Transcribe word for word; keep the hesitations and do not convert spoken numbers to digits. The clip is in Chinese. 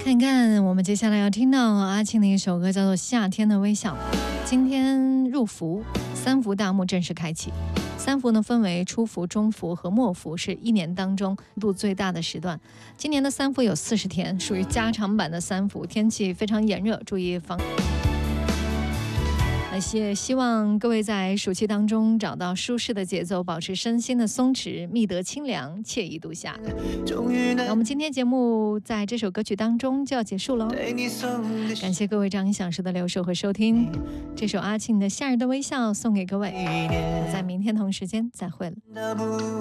看看我们接下来要听到阿庆的一首歌，叫做《夏天的微笑》。今天入伏，三伏大幕正式开启。三伏呢分为初伏、中伏和末伏，是一年当中度最大的时段。今年的三伏有四十天，属于加长版的三伏，天气非常炎热，注意防。也希望各位在暑期当中找到舒适的节奏，保持身心的松弛，觅得清凉，惬意度夏。那我们今天节目在这首歌曲当中就要结束喽，感谢各位张音响时的留守和收听。这首阿庆的《夏日的微笑》送给各位，我在明天同时间再会了。